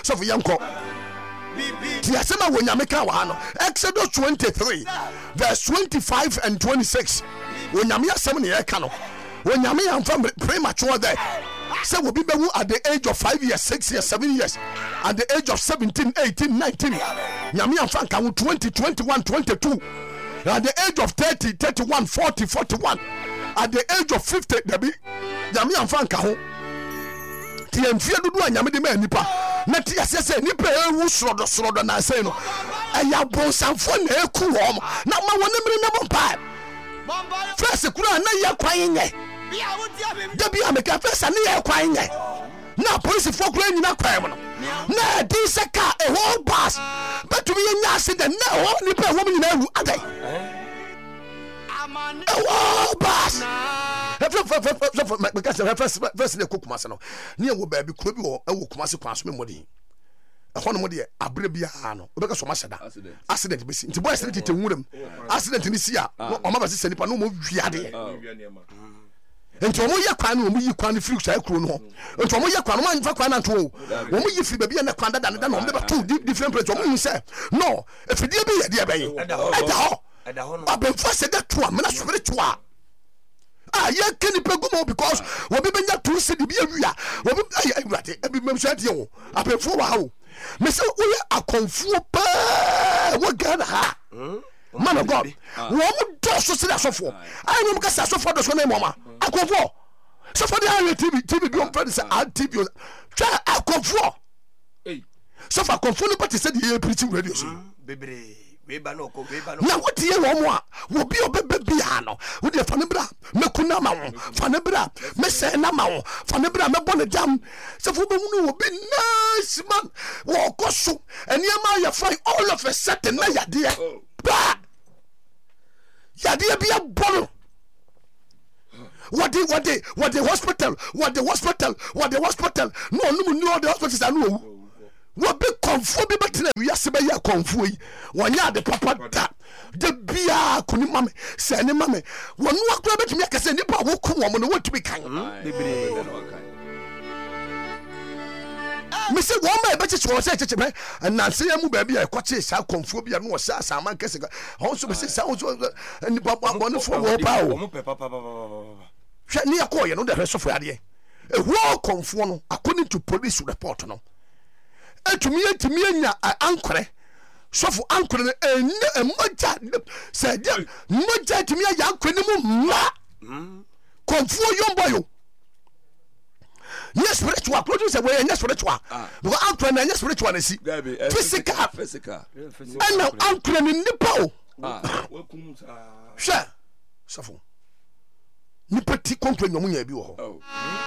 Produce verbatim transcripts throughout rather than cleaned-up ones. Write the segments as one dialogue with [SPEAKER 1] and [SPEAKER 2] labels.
[SPEAKER 1] so for yanko ti asema wo nyame ka wa no Exodus twenty-three verse twenty-five and twenty-six wo nyame asem ne ye ka no wo nyame amfa premature there say wo bi be wu at the age of five years six years seven years at the age of seventeen eighteen nineteen nyame amfa ka wo twenty twenty-one twenty-two at the age of thirty thirty-one forty forty-one at the age of fifty dabi nyame amfa ka ho ti emfie dudu anyame de ma nipa na ti asese nipa ewu srodo srodo na asai no aya bonsanfo na eku wo na ma woni mire na bompa first kura na ya kwan nye dabi ameka first na ya kwan nye na police fo kura nyina kwan mo no na di seka e whole bus but we nya accident na ho nipa wo nyina ewu adai e whole bus because first first the Kumasi no near wo baby kuro bi wo ewo Kumasi kwan so me modi e ho no modi e abre bia no obeka so maseda accident be si nti boy accident te nwuram accident ni si a o ma ba se nipa no mo wiade nti o mo ye kwan no o mo yi kwan free sha kuro no nti o mo ye kwan no man fa kwan na to o mo yi free baby na kwan dada na no be two different place o mo say no efidie bi ye de abayin eda ho eda ho no abenfa se da to a me na spiritual ah ye keni pegumo because we be benya two cedi bi awia we be ay awate e bi memso ade wo apefo wa ho me say we akonfuo pa we Ghana ha man of God wo mo do so se asofo ay no mka se asofo do so na mama akonfuo so for the T V T V bi on friend say ad T V twa akonfuo eh so for akonfuo no party say the preach radio so bebre we ba no ko we ba no na what ye wo mo a wo bi obebe bia no wo de fa ne bra mekuna ma wo fa ne bra me se na ma wo fa ne bra me bo ne jam se fo be hunu wo bi nice man wo ko so eni ma ya fine all of a sudden na yade ba yade bia bono what the what the what the hospital what the hospital what the hospital no no no the hospital say no wo be konfo bi betina wiase be ya konfo yi wonya de papa da de bia kuni mame se ne mame wonu akura betimi akase nipa wo ku wo mo no wotumi kan bebre me se wo ma be chichi wo se chichi me na se ya mu ba bia ekoche sa konfo bia no wo sa sama kese ho so be se sa wo nipa bo no fo wo pa o mo pe papa papa hwe ni akoye no de hwesofo ade e wo konfo no according to police report no etumi etumi anya ankore sofo ankore no enya emoja se dia moja etumi anya ankore no mu ma konfuo yomboyo yes spiritual produce say we yes spiritual because ankore na yes spiritual na si physical physical and now ankore ni nipa o wakum sa sha sofo nipa ti komplain no munya bi wo ho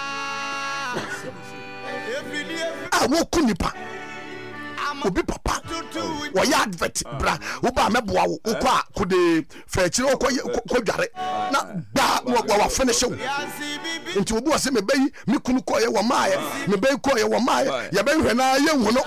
[SPEAKER 1] ah wo kunipa obi papa wo ya advert bra wo ba meboa wo ko a ko de fa chire ko ko dware na ba wo wa finish wo nti obi wo se me bayi me kunu ko ye wo maaye me bayi ko ye wo maaye ye bayi hwe na ye hu no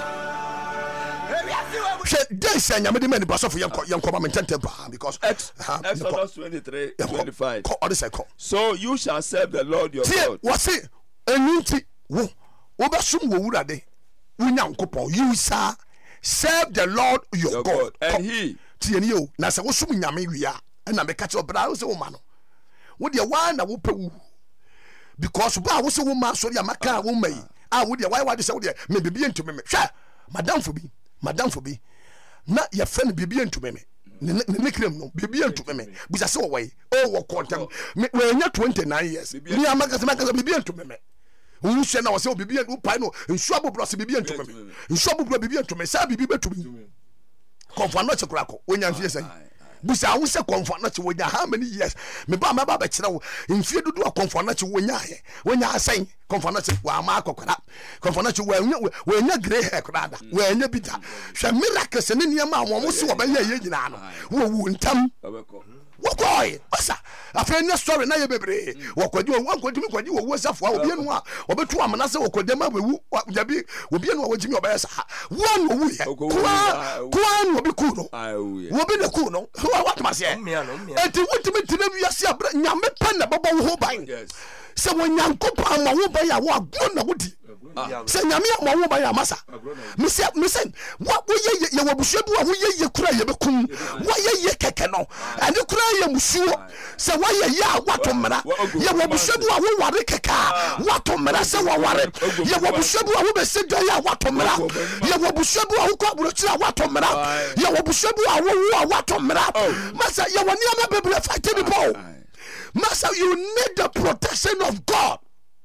[SPEAKER 1] she dey say nyame de mani pass of yanko yanko ma mentente ba because
[SPEAKER 2] Exodus twenty-three twenty-five
[SPEAKER 1] so
[SPEAKER 2] you shall serve the Lord your God
[SPEAKER 1] what say enunti wo wo ba sum wo wurade Unyankopon, you shall serve the Lord your, your God.
[SPEAKER 2] God and he
[SPEAKER 1] tieni yo na se wo sum nyame wia na me ka che obra wo se wo ma no wo de wa na wo pewu because ba wo se wo ma so ya maka wo mai ah wo de why why de se wo de me bibi entu me me hwa madam for bi madam for bi na ye friend bibi entu me me ne ne krem no bibi entu me me busa se wo wai o wo kontem we nya twenty-nine years ni amaka se maka bibi entu me me unhwe na wo se obibi en upai no nsu abobro se bibi entu me nsu abobro bibi entu me sa bibi betumi konfa no chekura ko onya mfie sen busa wo se konfa no che wonya how many years me ba ma ba ba kire wo mfie dudu konfa no che wonya ye wonya asen konfa no che wa ma akokora konfa no che wonya wonya grey hair krada wonya bita hwe miracle se ne niam a mo se wo ba ye ye nyina no wo wu ntam wokoi osa afa ne story na ye bebre wokodi wonkodimi kodi wo wosafo obi enu a obetu amana se wokodi ma bewu jabi obi enu a wojimi oba yesa won wo ye kwa kwa no obi ku no wo bi ne ku no what must ye enti wotimi timi wiase abra nyame pa na babo wo ban se won Nyankopon ma wo ba ya wo agro na wodi se nyame ma wo ba ya masa me se me se wo ye ye wo busua bi wo ye ye kura ye bekum wo ye ye keke no ane kura ye musuo se wo ye ya wato mra ye wo busua bi wo ware keka wato mra se wo ware ye wo busua bi wo be se do ya wato mra ye wo busua bi wo ko aburo tira wato mra ye wo busua bi wo wo wato mra masa ye wo ni ama bebre fight people masa you need the protection of God.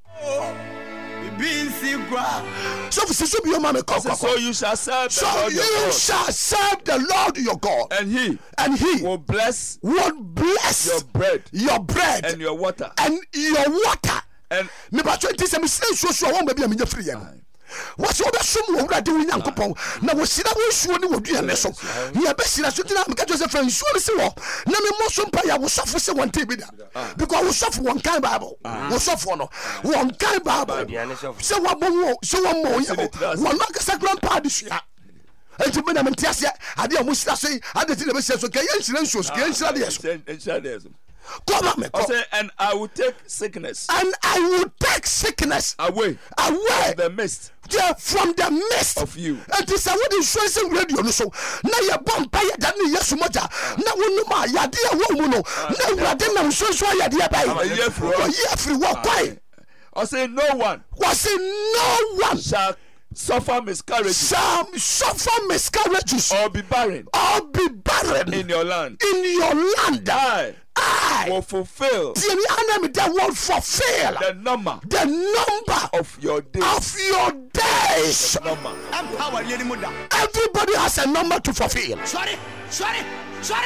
[SPEAKER 1] So, so
[SPEAKER 2] you shall serve the
[SPEAKER 1] so
[SPEAKER 2] Lord
[SPEAKER 1] you
[SPEAKER 2] your God.
[SPEAKER 1] shall serve the Lord your God,
[SPEAKER 2] And he
[SPEAKER 1] and He
[SPEAKER 2] will bless
[SPEAKER 1] will bless
[SPEAKER 2] your bread
[SPEAKER 1] your bread
[SPEAKER 2] and your water.
[SPEAKER 1] and your water.
[SPEAKER 2] And
[SPEAKER 1] Me ba twenty seven say so so won baby am nya free am. What's what some wo wurade wo Nyankopon na wo sira wo suo ni wo duane so. Ye be sira so tina me ka Joseph fan suo ni se wo. Na me mo so mpa ya wo sofo se won te bi da. Because wo sofo won kan Bible. Wo sofo no won kan Bible. Se wo mo se wo mo wo no ka sacred part sua. Enti me na me ntiase ade a mo sira so ade ti na be sira so ka ye nsira nsuo so ka ye nsira de so. Come on, me.
[SPEAKER 2] I say, and I will take sickness.
[SPEAKER 1] And I will take sickness
[SPEAKER 2] away.
[SPEAKER 1] Away.
[SPEAKER 2] From the midst.
[SPEAKER 1] Yeah, from the midst
[SPEAKER 2] of you.
[SPEAKER 1] And this is what is showing radio. So now you're bomb by that. Yes, Moja. Now we know my idea. Woman, now we're then so so idea by everyone. Why?
[SPEAKER 2] I say, no one.
[SPEAKER 1] I say, no one
[SPEAKER 2] shall suffer miscarriages.
[SPEAKER 1] Shall suffer miscarriages.
[SPEAKER 2] Or be barren.
[SPEAKER 1] Or be barren
[SPEAKER 2] in your land.
[SPEAKER 1] In your land.
[SPEAKER 2] I.
[SPEAKER 1] I
[SPEAKER 2] will fulfill
[SPEAKER 1] the enemy will fulfill
[SPEAKER 2] the number
[SPEAKER 1] the number
[SPEAKER 2] of your days
[SPEAKER 1] of your days.
[SPEAKER 2] The number.
[SPEAKER 1] Everybody has a number to fulfill.
[SPEAKER 3] Sorry, sorry, sorry.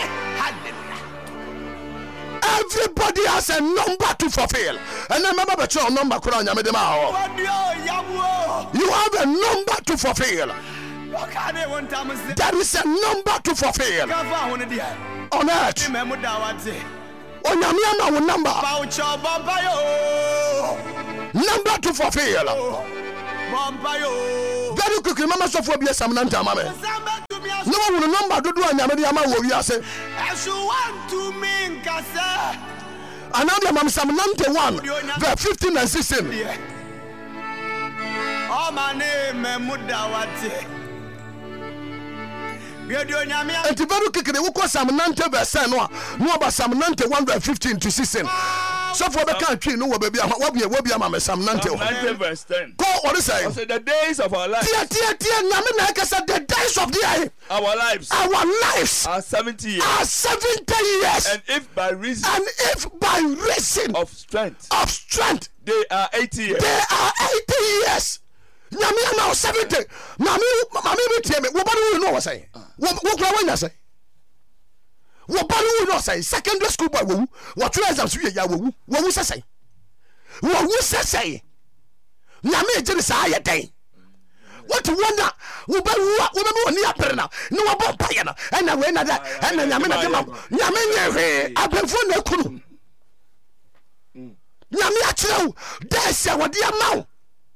[SPEAKER 1] Everybody has a number to fulfill. And remember the your number. You have a number to fulfill. There is a number to fulfill on earth. On your number, number to fulfill. Very quickly, Mama Sophia, some Nanta, Mamma. No one number to do a Yamadiama will be say.
[SPEAKER 3] As you want to mean, Cassa.
[SPEAKER 1] Another Mam Sam Nanta one, verse fifteen and sixteen.
[SPEAKER 3] Oh, my name, Mudawati.
[SPEAKER 1] And to very quickly, we call some Nante verse no, no about some Nante one verse fifteen to sixteen. So for the country, no baby, what be what be a some Nante.
[SPEAKER 2] Nante verse ten.
[SPEAKER 1] Go what is saying?
[SPEAKER 2] The days of our lives.
[SPEAKER 1] Dear, dear, dear, Namina said the days of the
[SPEAKER 2] our lives.
[SPEAKER 1] Our lives
[SPEAKER 2] are seventy years.
[SPEAKER 1] Are seventy years.
[SPEAKER 2] And if by reason.
[SPEAKER 1] And if by reason
[SPEAKER 2] of strength.
[SPEAKER 1] Of strength.
[SPEAKER 2] They are eighty years.
[SPEAKER 1] They are eighty years. Nyame na seventy. Mami mami be tie me. Wo ba no know what say. Wo wo kura wanya say. Wo ba no know say secondary school boy wo. Wo try exams we ya wo. Wo wo say. Wo wo say. Nyame je say ya den. What wonder wo ba wo wo be woni apere na. Ne wo ba paye na. E na we na da. E na nyame na de ma. Nyame nye hwe. Abefo na kunu. Nyame a kire wo. Da sia wo de amawo.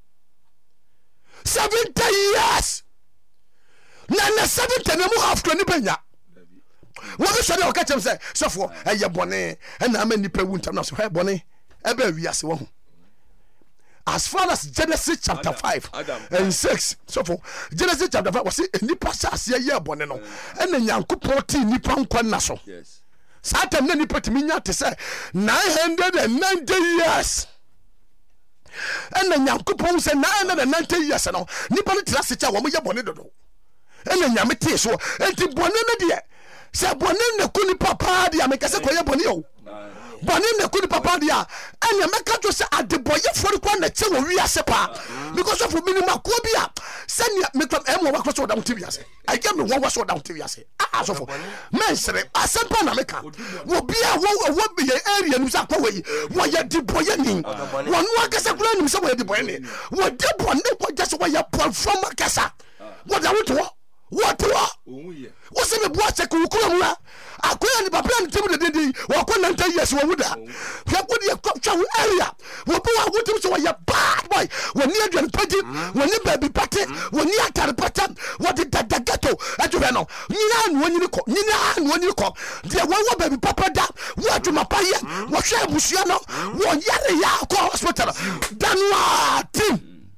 [SPEAKER 1] Seventy years. Nana seventy na mu half twenty penya. What be say o ka chem say sofo eye bone e na ma nipa wu ntam na so he bone e ba wiase wo ho. As far as Genesis chapter five and six, sofo Genesis chapter five was say nipa sase ye bone no e na Nyankopon ti nipa nkwa na so. Yes. Satan na nipa timi nya te say nine hundred ninety years. And the Yankupon said nine and ninety years no nipa no tira secha wo mo ye bone dodo and the nyame tie so enti bone no de se bone na kuni papa de ameka se koye bone o bone na kuni papa de a and ameka to se adeboye for ko na che wo wi ase pa because of minima ko bi a se me kam e mo wa ko so down T V ase I get me one was so down T V ase ah so for men sere asempa na meka wo bia wo wo be area nu sa kwa we wo ye deboye ni wo no akasa kula ni se wo ye deboye ni wo deboye ko just wo ye perform akasa wo da wo to what wo se me bua check wo kula mu la akoya ni papa ni timu de de wo ko ninety years wo wuda hwe ko de kwa wo area wo bo wo timu so wo ye bad boy wo ni adwan pati wo ni baby pati wo ni atare pati wo de dadageto adwo pɛ no nyina no nyini kɔ nyina no nyini kɔ de wɔwɔ baby papa da wo adwuma pa yɛ wɔhwɛ abusua no wɔ yare ya kɔ hospital danwa tim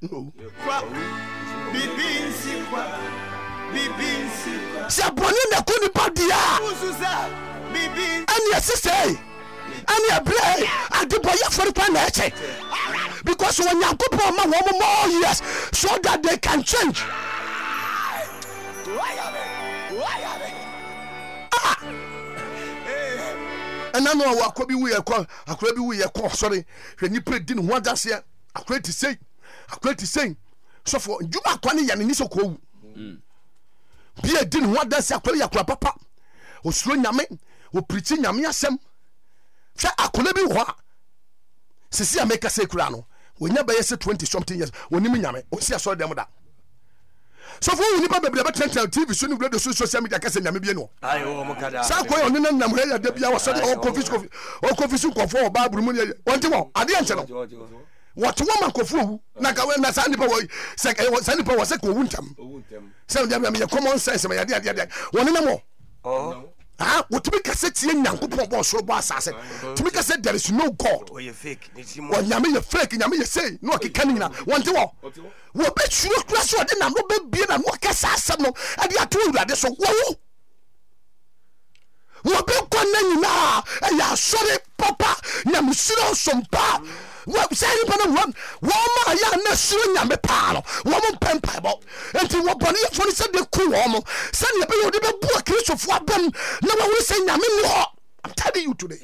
[SPEAKER 3] bibinsi kwa bibinsi kwa
[SPEAKER 1] sɛ bɔne na kɔ nipa dia
[SPEAKER 3] ususa bibinsi
[SPEAKER 1] ɛne ɛsesɛe ɛne ɛberɛ adebɔyɛfɔre pa na ɛkyɛ because when Nyankopɔn ma wɔn more years so that they can change. And I know what could be we are called. I could be we are called. Sorry, when you put in one dance here, I could to say, I could to say. So for you are twenty and so cool. Be a din one dance. I could be a papa. O slow yame, o preaching yamia sem. Say I could be what. Sisi make a say crano. We never say twenty something years. When you mean, we see a sort of that. So for you, never be able to T V soon. The social media can say, Namibiano. I owe Mokada. Sanko on the Namre, the Bia was all coffee, all coffee soup for Barbara Munia. One to one, I didn't know. What woman coffee, Nakawa, Sandipo, Sandipo was a countum. Some of them are common sense. One in a more. Oh. Ah, what to make a set young Yankupon so boss assassin. To make a set there is no God. Or you fake. Or Yami a fake and Yami say, no, Canina, one to all. What bet you crash or then I'm not being and what assassin. And you are told that there's a whoa. What be conning now? And you are sorry, Papa. Yamusino some pa. What say you one? Woman, ya nation, Yame Palo. Woman pen pieball. And to what Bonnie for the Sunday cool woman. Send your bill to the book, Chris of what them. No one will say Yamin. I'm telling you today.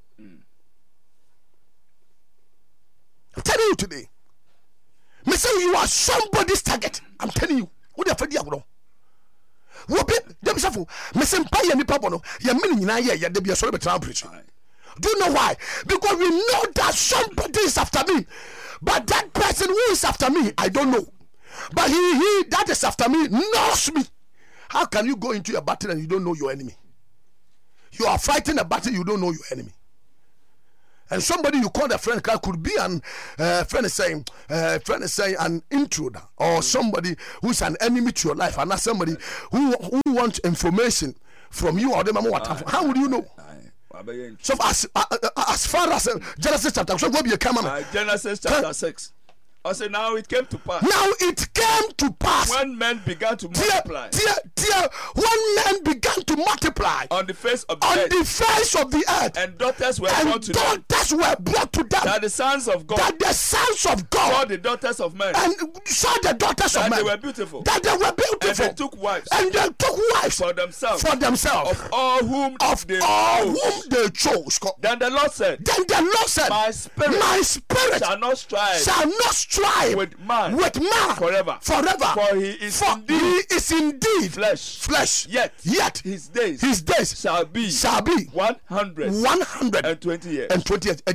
[SPEAKER 1] I'm telling you today. Me say you are somebody's target. I'm telling you. What the fuck do What be them suffer? Me say pay any papa no. Ya mini na ye ya de be sorry be try preach. Do you know why? Because we know that somebody is after me. But that person who is after me, I don't know. But he, he that is after me knows me. How can you go into a battle and you don't know your enemy? You are fighting a battle, you don't know your enemy. And somebody you call a friend could be an uh, friend is saying, uh, friend is saying an intruder or somebody who's an enemy to your life, and not somebody who who wants information from you or them. How would you know? So as uh, uh, as far as uh, Genesis chapter, so go be a cameraman.
[SPEAKER 2] Uh, Genesis chapter six. I say now it came to pass.
[SPEAKER 1] Now it came to pass
[SPEAKER 2] when men began to multiply.
[SPEAKER 1] Dear, dear, when men began to multiply
[SPEAKER 2] on the face of the
[SPEAKER 1] on
[SPEAKER 2] earth,
[SPEAKER 1] the face of the earth,
[SPEAKER 2] and daughters were
[SPEAKER 1] and
[SPEAKER 2] brought to them.
[SPEAKER 1] daughters were brought to them.
[SPEAKER 2] That the sons of God,
[SPEAKER 1] that the sons of God
[SPEAKER 2] saw the daughters of men,
[SPEAKER 1] and saw the daughters
[SPEAKER 2] that
[SPEAKER 1] of men.
[SPEAKER 2] they were beautiful.
[SPEAKER 1] That they were beautiful.
[SPEAKER 2] And they took wives.
[SPEAKER 1] And they took wives
[SPEAKER 2] for themselves.
[SPEAKER 1] For themselves.
[SPEAKER 2] Of all whom
[SPEAKER 1] of
[SPEAKER 2] they
[SPEAKER 1] all
[SPEAKER 2] chose.
[SPEAKER 1] whom they chose.
[SPEAKER 2] Then the Lord said.
[SPEAKER 1] Then the Lord said.
[SPEAKER 2] My spirit.
[SPEAKER 1] My spirit
[SPEAKER 2] shall not strive.
[SPEAKER 1] Shall not strive
[SPEAKER 2] with man.
[SPEAKER 1] With man
[SPEAKER 2] forever.
[SPEAKER 1] Forever.
[SPEAKER 2] For he is
[SPEAKER 1] For
[SPEAKER 2] indeed.
[SPEAKER 1] He is indeed
[SPEAKER 2] flesh.
[SPEAKER 1] Flesh.
[SPEAKER 2] Yet.
[SPEAKER 1] Yet.
[SPEAKER 2] His days.
[SPEAKER 1] His days
[SPEAKER 2] shall be.
[SPEAKER 1] Shall be.
[SPEAKER 2] One hundred.
[SPEAKER 1] One hundred.
[SPEAKER 2] And twenty years.
[SPEAKER 1] And twenty years.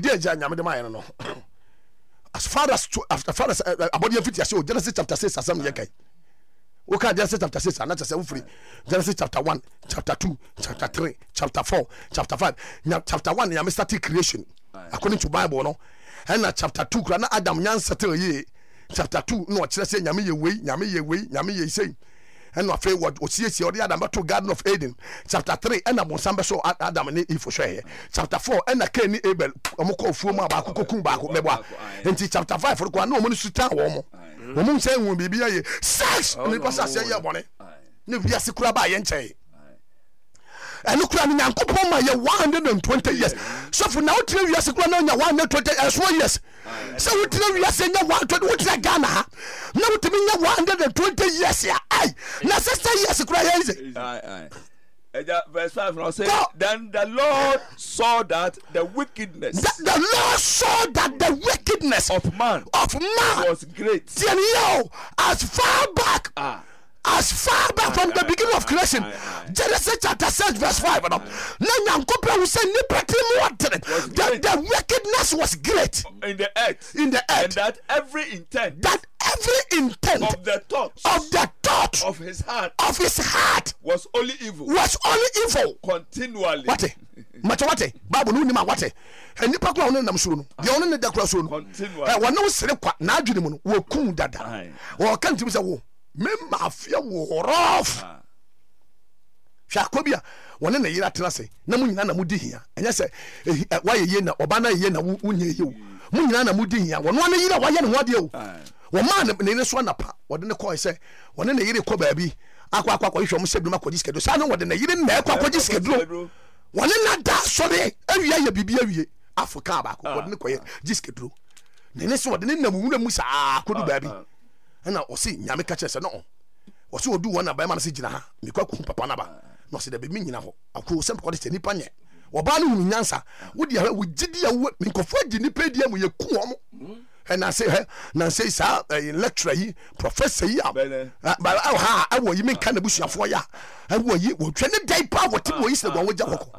[SPEAKER 1] As far as as far as about the fifty years, Genesis chapter six, as some year. Okay, Genesis chapter six, and that's a free. Genesis chapter one, chapter two, chapter three, chapter four, chapter five. Now, chapter one, you started creation according to Bible, no. And na chapter two, na Adam nyan settle ye. Chapter two, no, chile say nyame ye way, nyame ye way, nyame ye say. And no afei what osie sie odi Adam to Garden of Eden. Chapter three, and na bonsambe so Adam ne Eve for sure. Chapter four, and na Cain ni Abel, omoko ofuo ma ba kokokun ba ko meboa. Enti chapter five for ko na omo ni sutan wo mo. Omo say won bibia ye sex ni pasa say ye bone. Ne wiase kura ba ye nche. And look at Yankopon my one hundred twenty years. So for now, three years ago, now one hundred twenty as one years. So we tell you, say, one twenty, what's that Ghana? Now to me, one hundred twenty years. Aye, now sister, yes, crazy.
[SPEAKER 2] Aye, aye. Verse five now say, then the Lord saw that the wickedness.
[SPEAKER 1] The, the Lord saw that the wickedness
[SPEAKER 2] of man
[SPEAKER 1] of man
[SPEAKER 2] was great.
[SPEAKER 1] Then yo, as far back. Ah. As far back from the beginning of creation, Genesis chapter six, verse five. Now, Nyankopon will say, that the wickedness was great
[SPEAKER 2] in the earth,
[SPEAKER 1] in the earth,
[SPEAKER 2] and that every intent,
[SPEAKER 1] that every intent
[SPEAKER 2] of the thoughts,
[SPEAKER 1] of the thought
[SPEAKER 2] of his heart,
[SPEAKER 1] of his heart,
[SPEAKER 2] was only evil,
[SPEAKER 1] was only evil,
[SPEAKER 2] continually.
[SPEAKER 1] What? Macho what? Bible no nima what? And nipa kwa ono nam suru no. De ono ne da kwa suru no.
[SPEAKER 2] Continually.
[SPEAKER 1] Eh, wona wo sere kwa na adwene mu no, wo kun dada. Wo kan timi se wo me mafia wo rough. hwa akobia wone na yira tena se na munyina na mudi hia enya se waye ye na oba na ye na wunye ye o munyina na mudi hia wono na yira waye ne ho ade o wo ma ne ne so na pa wode ne ko se wone na yire ko baabi akwa akwa ko hwe mo sedum akodi skedo sa na wode na yire na akwa akodi skedo wone na da sore awia ye bibia wie Africa ba ko wode ne ko ye giskedo ne ne so wode ne na mu na mu sa akodu baabi na o si nyame ka chese no o si odu wona ba ma na se gina ha me kwa ku papa na ba no se da be nyina ho akwo sem ko de nipa nye oba no hu nyansa wo dia wo gidi ya wo nkofo agi nipa dia mu ye ku omo na say na say sa lecturer yi professor yi ba ha awo yi me kan na busuafo ya awo yi wo twa ne dai pa wo ti wo yi se gwa wo ja kokko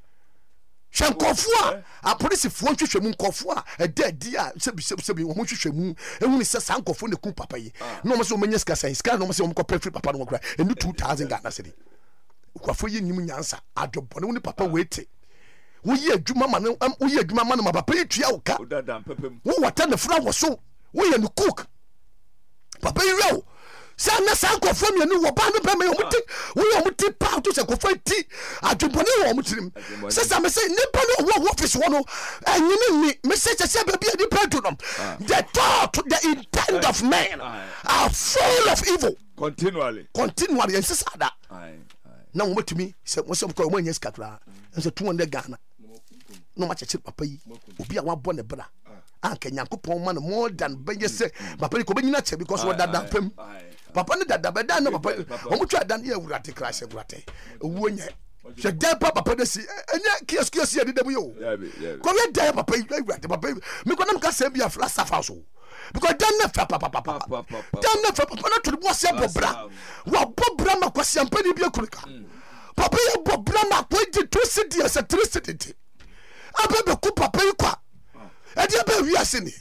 [SPEAKER 1] shankofo a police fo ntwehwe mu nkofo a eda di a sebi sebi wo ntwehwe mu ehunu se sa nkofo ne ku papa yi no mo se o menya ska sai ska no mo se o mo ko prefer papa no kra enu two thousand Ghana cedi kwafo yi nyim nyansa adobone wo ni papa wete wo yi adwuma ma no wo yi adwuma ma no papa yi tua wo ka wo wata ne fra wo so wo ye no cook papa yi rewo sa na sa nkofo mi anu wo ba no ba me o muti wo yo muti pa to se kofo ti adwobone wo mutirim se sa me se ne pa no wo office wo no anyini ni me se se ba bia di pa to them the thought the intent of man are full of evil
[SPEAKER 2] continually
[SPEAKER 1] continually and se ada na wo metumi se mo se ko mo anya skakra nse two hundred Ghana no ma cheche papa yi obi a wabɔ ne bra anka Nyankopɔn ma no more than benye se papa yi ko benyina che because what dada pam papa ne dada beda na papa o mu twa dan ye wurate crash wurate owuo nye se dan papa de si enya kios kios ye de dem yo ko ye dan papa yi wurate papa me ko nam ka se bia fla safa so because dan na fa papa papa dan na fa papa na to bo se bobra wa bobra ma kwasi ampani bia kurika papa ye bobra ma ko di two city as a three city abebe ku papa yi kwa edi ebe wiase ni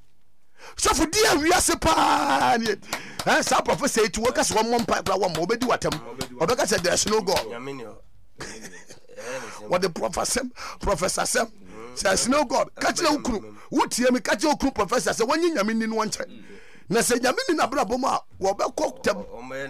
[SPEAKER 1] so for dia wiase pa ni eh sa professor etu wo ka so mo mpa pra wo mo obedi watam obeka say there's no god what the professor professor sam says no god ka kire ukuru wotie mi ka kire ukuru professor say wonyi nyame ni no nche na say nyame ni na bra bom a wo be koktam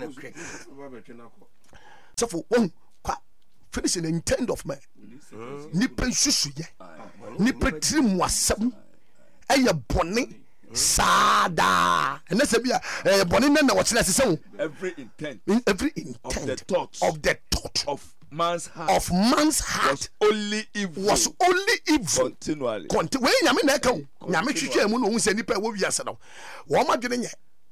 [SPEAKER 1] so for one finish the intent of man nipa susu ye nipa trim wasam eye bone sada and that's bia eh bone na na wo kire sese
[SPEAKER 2] every intent
[SPEAKER 1] every intent
[SPEAKER 2] of the thought
[SPEAKER 1] of the thought
[SPEAKER 2] of man's heart
[SPEAKER 1] of man's heart
[SPEAKER 2] was only evil
[SPEAKER 1] was only evil
[SPEAKER 2] continually
[SPEAKER 1] Conti- we nyame na ka nyame twetwe mu no hu se nipa wo wiase no wo ma dwene nye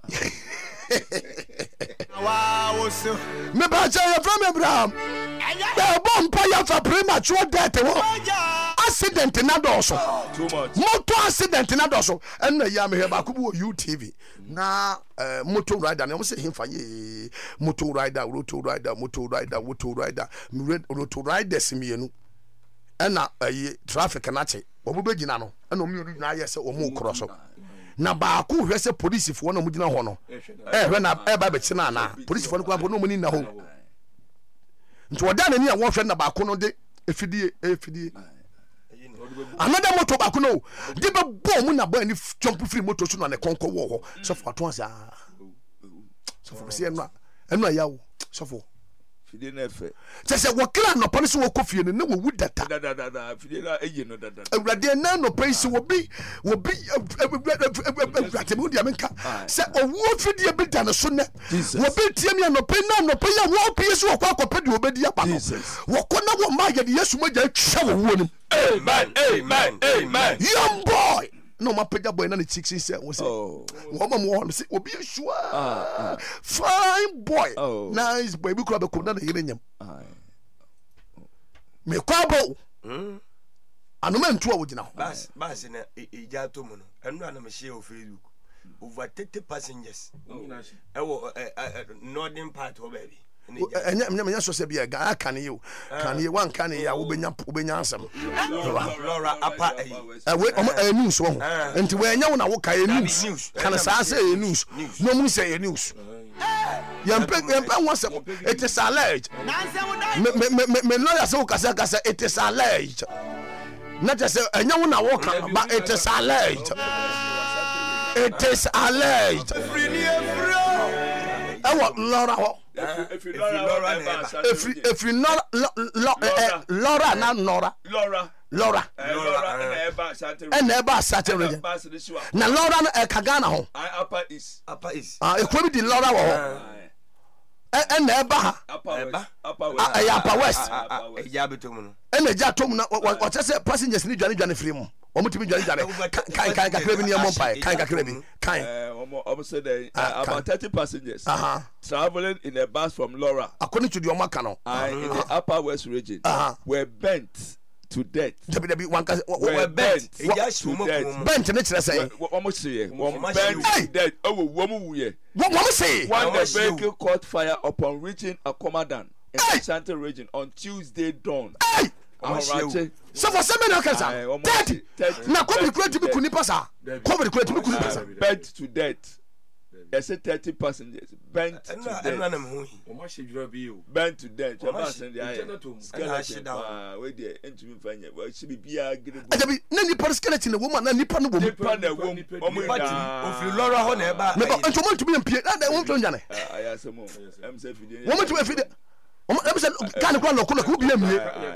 [SPEAKER 3] Wow, so
[SPEAKER 1] me ba cha ya from Abraham the bomb pa ya fa premature death wo accident na do so
[SPEAKER 2] too much
[SPEAKER 1] motor accident na do so en na ya me he ba ko bu U T V na uh, motor rider na mo se himfa ye motor rider rotor rider motor rider motor rider rotor rider simienu en na uh, traffic na che obo be gina no en o mi ru na ye se o mo cross na ba ko hwe se police fo na mo gina ho no eh hwe na e ba be china na police fo no kwa no mo ni na ho nti oda na ni a wo hwe na ba ko no de efidie efidie another motor ba ko no de be bo mu na ba ni jump free motor so na ne konko wo ho so fo ato asa so fo se eno eno ya wo so fo
[SPEAKER 2] fidie na efe
[SPEAKER 1] se wo kila no pon so wo kofie ne wo wu data
[SPEAKER 2] da da da da fidie na eyi no da da
[SPEAKER 1] awurade na no pese wo bi wo bi awurade mu dia menka se owo fidie bi da ne so ne wo bi tie mi no pe na no pe ya wo pie so wo kwa kope de obedi apa no wo ko na wo ma ye de yesu ma ja twa wo wo nim
[SPEAKER 2] amen amen amen
[SPEAKER 1] young boy no ma pega boy na ne chicks say wo say wo ma mo ho say obi sure fine boy nice boy bi kura be ko na na yire nyam me kwabo mm anoma ntu a wo gina ho
[SPEAKER 4] bas bas na ija to mu no enu ana me share o Facebook over thirty passengers e wo northern part o baby
[SPEAKER 1] enya enya so se bia ga kan ye o kan ye wan kan ye a wo benya wo benya ansam
[SPEAKER 4] Laura apa
[SPEAKER 1] eh we o news wo enti we enya wo na wo kai news kan sa say news no mu say news yampe yampe won say it is alleged me me me me lawyer say wo kasa kasa it is alleged not just say enya wo na wo kan but it is alleged it is alleged ewo Laura ho
[SPEAKER 2] If you Laura,
[SPEAKER 1] if you if you Laura Laura na Nora
[SPEAKER 2] Laura
[SPEAKER 1] Laura and never Saturday region. Na Laura na Kagana ho.
[SPEAKER 2] Upper East.
[SPEAKER 4] Upper East.
[SPEAKER 1] Ah, e ko bi di Laura wo. And never
[SPEAKER 2] Upper Upper
[SPEAKER 1] West.
[SPEAKER 4] E ja betom no.
[SPEAKER 1] And e ja tom na what say passengers ni dwane dwane free mu. Omo timi dwane dwane. Kan kan kakra bi ni am pai. Kan kakra bi. Kan.
[SPEAKER 2] Omo omo say there about thirty passengers.
[SPEAKER 1] Uh-huh.
[SPEAKER 2] Traveling in a bus from Laura.
[SPEAKER 1] According to the Omaka no.
[SPEAKER 2] In the Upper West region.
[SPEAKER 1] Uh-huh.
[SPEAKER 2] Were bent to death.
[SPEAKER 1] Debi debi one ka
[SPEAKER 2] were bent to death.
[SPEAKER 1] Bent ne kire say.
[SPEAKER 2] Omo say one bent to death. Oh wo mu wuye.
[SPEAKER 1] What what say?
[SPEAKER 2] When the vehicle caught fire upon reaching Akomadan in the Central region on Tuesday dawn.
[SPEAKER 1] Hey!
[SPEAKER 2] So
[SPEAKER 1] for seven years, thirty. Now, COVID created me kuni pasa. COVID created me kuni pasa.
[SPEAKER 2] Bent to death. I said thirty passengers bent to death. Bent to death. I'm not saying the skeleton. Ah, wait there. Into me find it. Well, she be be a good.
[SPEAKER 1] I be nani per skeleton. A woman. Nani per no woman.
[SPEAKER 2] Nipa na woman. Omo
[SPEAKER 4] ida. Of Laura ho na eba.
[SPEAKER 1] Me ba nto mo to be mpie. Na da won to njane.
[SPEAKER 2] Ah, I say mo. Am say fidie.
[SPEAKER 1] Woman to be fidie. Woman am say kan ko lo ko ko bi amie.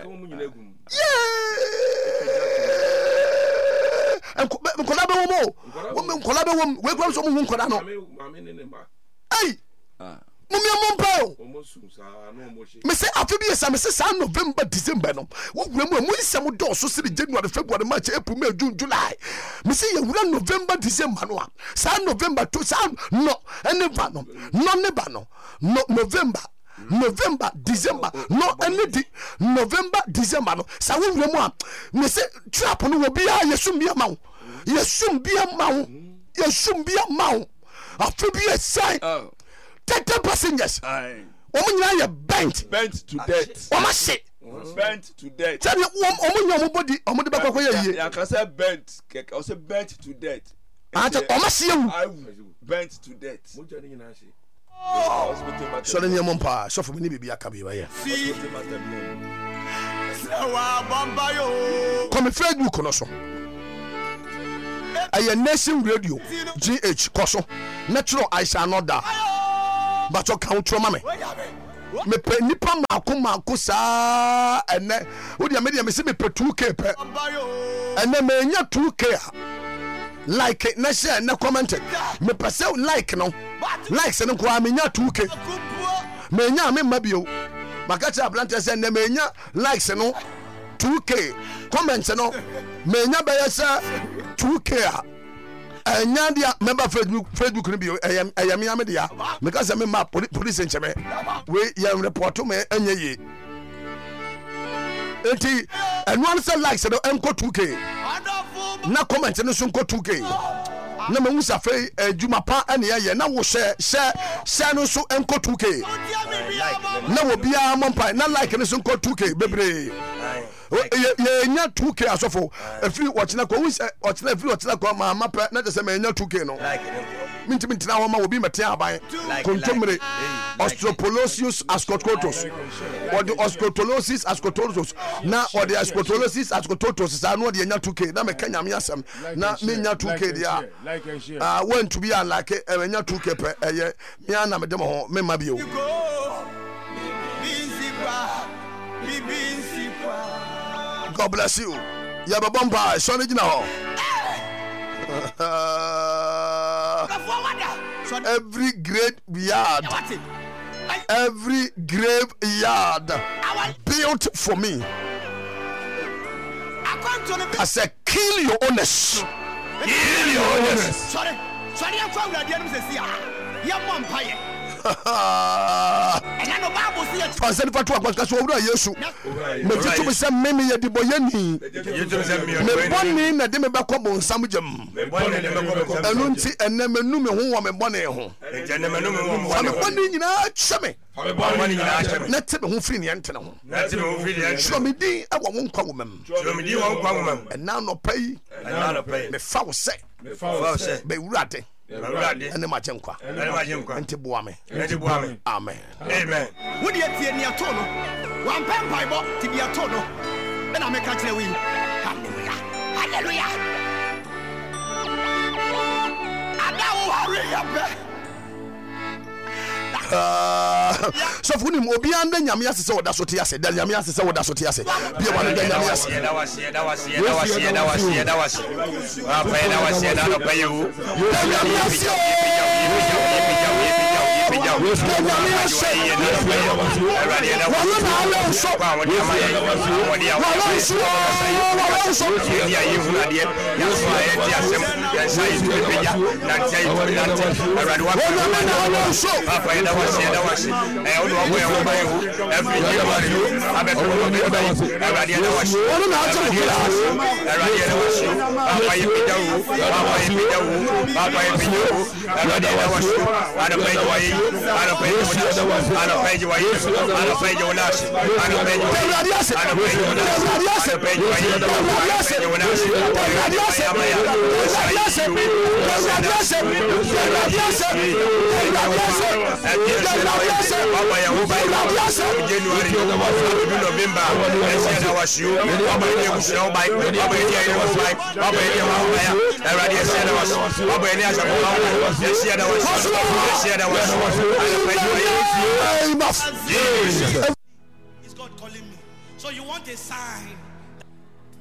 [SPEAKER 1] Nkola be wo mo nkola be wo we kwa so mo nkola no ai mo mi mo mpa o me say afi bi esa me say sa November December no wo wura mu mo nsem do so sire January February March April May June July me say ye wura November December no sa November to sa no ene ba no no ne ba no November November December no any di November December no sa wo wura mu a me say trap no wo bia yesum bia ma wo yesum bia ma wo yesum bia ma wo afi bia sai thirty passengers omo nyina ye bent
[SPEAKER 2] bent to death
[SPEAKER 1] omo se
[SPEAKER 2] bent to death
[SPEAKER 1] tell you omo nya omo body omo de ba kwakwa ye
[SPEAKER 2] ya ka say bent o say bent to death
[SPEAKER 1] anta omo se
[SPEAKER 2] you bent to death mo jani nyina se
[SPEAKER 1] so le nyemo mpa so fo me ni bibia ka bi wa ye come Facebook no so aye Nation Radio G H koso natural I shall not die but you count trauma me me pe nipa maako maako saa ene wo dia me dia me se me pe two K pe ene me nya two K like it na share na comment me pe se like no like se no kwa me nya two K me nya me mabio makacha ablante se ne me nya likes no two K comment no me nya be yesa two K enya dia member Facebook Facebook ni bio eyam eyam ya me dia because me ma police ncheme we ya report me enya ye enti enu an say likes no enko two K na comment no so enko two K na me musa fe adwuma pa ene ye na wo share share share no so enko two K na wo bia mompa na like no so enko two K bebre ye nya two K asofo afiri ochina ko ochina afiri ochina ko ma mapa na just me nya two K no minti minti na ho ma obi mete aban kontomre Osteoporosis ascototus or the Osteoporosis ascototus na or the Ascotolosis ascototus sa no de nya two K na me kanya me asem na me nya two K dia ah want to be like e nya two K pe eye me ana me dem ho me ma bio God bless you. You have a bomba. Sonny, you know. Every great yard, every grave yard built for me. I said, kill your owners. Kill your owners. Sorry, sorry, I'm from the Fansen fatwa kwa kaso wura Yesu me titu me sem me ye diboyani me boni na de me ba ko bon samjem me boni na me ko bon anu nti enne me nu me ho wo me boni ho enne me nu me ho wo me boni nyina cheme me boni nyina cheme na te me ho firi ne ntene ho na te me ho firi ne ntene so me din awo wo nkwa wo mem so me din wo nkwa wo mem enna no pai enna no pai me fa wo se me fa wo se be wurade ene ma chenkwa ene ma chenkwa enti boa me enti boa me amen amen
[SPEAKER 3] wo de tie ni ato no wan pempai bo ti bi ato no e na me ka kire wi hallelujah hallelujah adawo hallelujah
[SPEAKER 1] So for him obi anda nyame ase se woda so te ase da nyame ase se woda so te ase bia wa no da nyame ase
[SPEAKER 4] da wase da wase da wase da wase da wase ah pa da wase da no pa you da nyame ase I don't pay you. I don't pay you. I don't pay you. I don't pay you. I don't pay you. I don't pay you. I don't pay you.
[SPEAKER 3] Is God calling me? So you want a sign?